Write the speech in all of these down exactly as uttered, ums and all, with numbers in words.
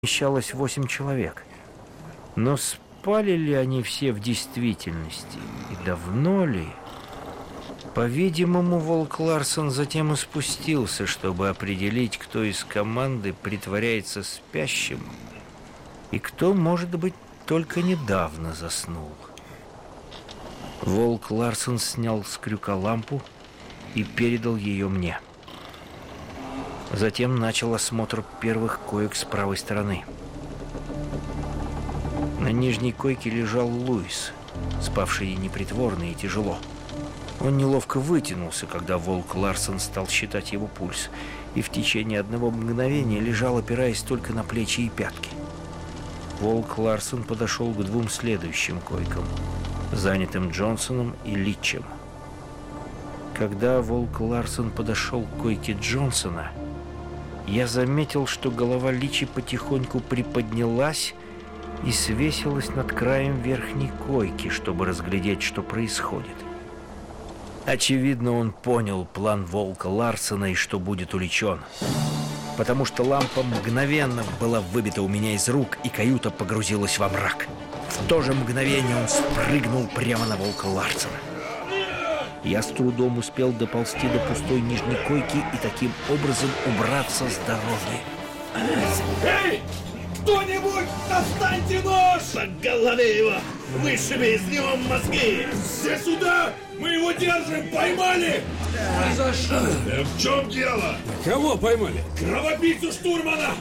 Вмещалось восемь человек. Но спали ли они все в действительности? И давно ли? По-видимому, Волк Ларсон затем и спустился, чтобы определить, кто из команды притворяется спящим и кто, может быть, только недавно заснул. Волк Ларсон снял с крюка лампу и передал ее мне. Затем начал осмотр первых коек с правой стороны. На нижней койке лежал Луис, спавший непритворно и тяжело. Он неловко вытянулся, когда Волк Ларсон стал считать его пульс, и в течение одного мгновения лежал, опираясь только на плечи и пятки. Волк Ларсон подошел к двум следующим койкам, занятым Джонсоном и Литчем. Когда Волк Ларсон подошел к койке Джонсона, я заметил, что голова Личи потихоньку приподнялась и свесилась над краем верхней койки, чтобы разглядеть, что происходит. Очевидно, он понял план Волка Ларсона и что будет уличен, потому что лампа мгновенно была выбита у меня из рук, и каюта погрузилась во мрак. В то же мгновение он спрыгнул прямо на Волка Ларсона. Я с трудом успел доползти до пустой нижней койки и таким образом убраться с дороги. Эй! Кто-нибудь, достаньте нож! По голове его! Вышиби из него мозги! Все сюда! Мы его держим! Поймали! За что? Да в чем дело? Кого поймали? Кровопийцу штурмана!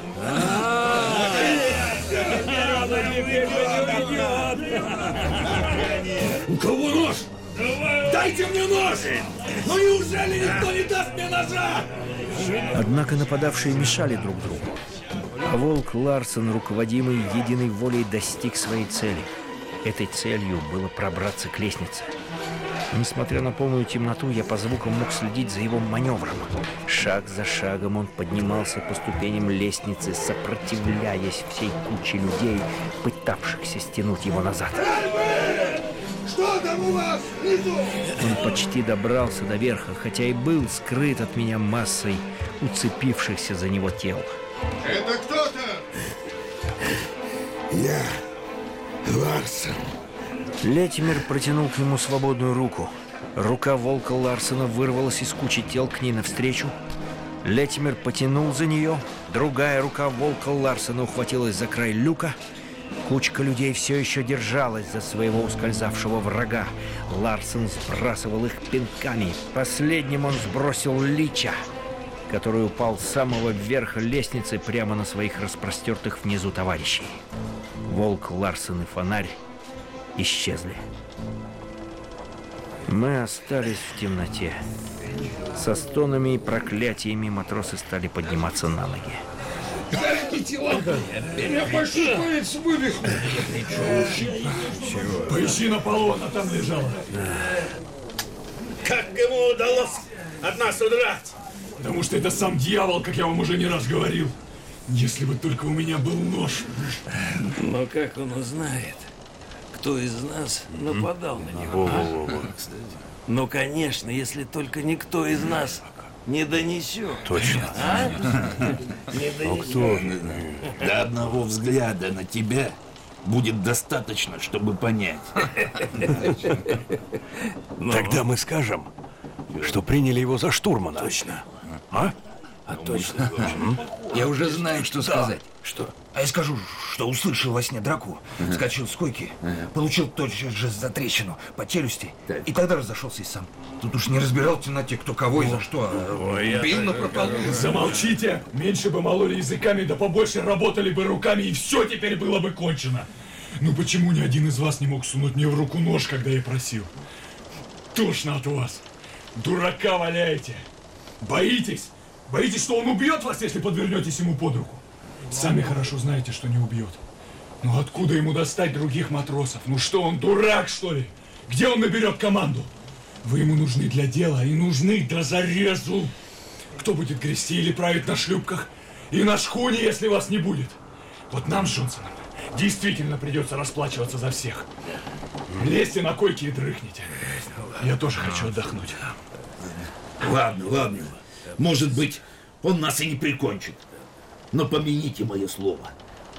У кого нож? Дайте мне нож! Ну неужели никто не даст мне ножа? Однако нападавшие мешали друг другу. А Волк Ларсон, руководимый единой волей, достиг своей цели. Этой целью было пробраться к лестнице. Несмотря на полную темноту, я по звукам мог следить за его маневром. Шаг за шагом он поднимался по ступеням лестницы, сопротивляясь всей куче людей, пытавшихся стянуть его назад. Что там у вас внизу? Он почти добрался до верха, хотя и был скрыт от меня массой уцепившихся за него тел. Это кто-то? Я, Ларсон. Летимер протянул к нему свободную руку. Рука Волка Ларсона вырвалась из кучи тел к ней навстречу. Летимер потянул за нее. Другая рука Волка Ларсона ухватилась за край люка. Кучка людей все еще держалась за своего ускользавшего врага. Ларсон сбрасывал их пинками. Последним он сбросил Лича, который упал с самого верха лестницы прямо на своих распростертых внизу товарищей. Волк Ларсон и фонарь исчезли. Мы остались в темноте. Со стонами и проклятиями матросы стали подниматься на ноги. Дайте тела! Меня почти палец вывихнул! Поищи на полу, она там лежала. Как ему удалось от нас удрать? Потому что это сам дьявол, как я вам уже не раз говорил. Если бы только у меня был нож. Но как он узнает, кто из нас нападал на него? А? Ну, конечно, если только никто из нас не донесет. Точно. А? Не донесет. Кто? До одного взгляда на тебя будет достаточно, чтобы понять. Тогда мы скажем, что приняли его за штурмана. Точно. А? А точно. Я уже знаю, что сказать. Что? А я скажу, что услышал во сне драку, вскочил с койки, получил тотчас же затрещину по челюсти, и тогда разошелся и сам. Тут уж не разбирал в темноте, кто кого и за что, а убил на прополу. Замолчите! Меньше бы мололи языками, да побольше работали бы руками, и все теперь было бы кончено. Ну почему ни один из вас не мог сунуть мне в руку нож, когда я просил? Тошно от вас. Дурака валяете. Боитесь? Боитесь, что он убьет вас, если подвернетесь ему под руку? Сами хорошо знаете, что не убьет. Но откуда ему достать других матросов? Ну что, он дурак, что ли? Где он наберет команду? Вы ему нужны для дела и нужны до зарезу. Кто будет грести или править на шлюпках? И на шхуне, если вас не будет. Вот нам с Джонсоном действительно придется расплачиваться за всех. Лезьте на койки и дрыхните. Я тоже хочу отдохнуть. Ладно, ладно. Может быть, он нас и не прикончит. Но помяните мое слово.